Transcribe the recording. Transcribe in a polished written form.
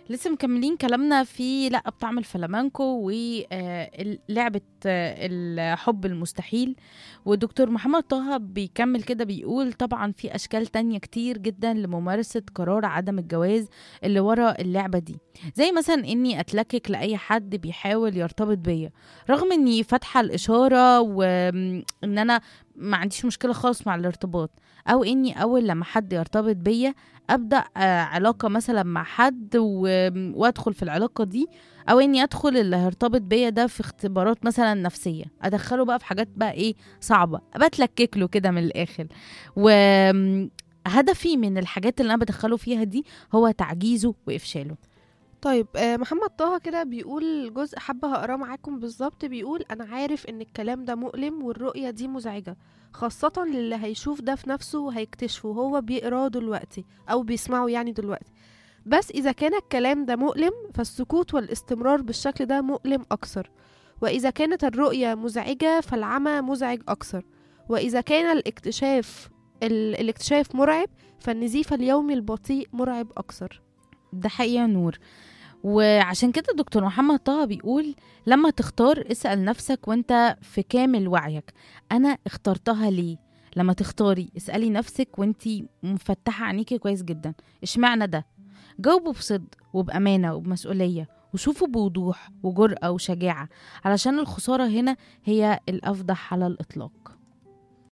لسه مكملين كلامنا في لا بطعم الفلامانكو ولعبة الحب المستحيل. والدكتور محمد طه بيكمل كده بيقول طبعا في أشكال تانية كتير جدا لممارسة قرار عدم الجواز اللي ورا اللعبة دي، زي مثلا إني أتلكك لأي حد بيحاول يرتبط بيا رغم إني فاتحة الإشارة وإن أنا ما عنديش مشكلة خالص مع الارتباط، أو إني أول لما حد يرتبط بيا ابدا علاقه مثلا مع حد وادخل في العلاقه دي، او اني ادخل اللي هيرتبط بيا ده في اختبارات مثلا نفسيه، ادخله بقى في حاجات بقى ايه صعبه، بتلكك له كده من الاخر. وهدفي من الحاجات اللي انا بدخله فيها دي هو تعجيزه وافشاله. طيب محمد طه كده بيقول جزء حابة هقراه معاكم بالظبط. بيقول: أنا عارف إن الكلام ده مؤلم والرؤية دي مزعجة، خاصة للي هيشوف ده في نفسه وهيكتشفه هو بيقراه دلوقتي أو بيسمعه يعني دلوقتي. بس إذا كان الكلام ده مؤلم فالسكوت والاستمرار بالشكل ده مؤلم أكثر، وإذا كانت الرؤية مزعجة فالعمى مزعج أكثر، وإذا كان الاكتشاف مرعب فالنزيف اليومي البطيء مرعب أكثر. ده حقيقة نور. وعشان كده دكتور محمد طه بيقول لما تختار اسأل نفسك وانت في كامل وعيك، انا اخترتها ليه؟ لما تختاري اسألي نفسك وانت مفتحة عينيكي كويس جدا، اشمعنى ده؟ جاوبوا بصدق وبأمانة وبمسؤولية، وشوفوا بوضوح وجرأة وشجاعة، علشان الخسارة هنا هي الأفضح على الإطلاق.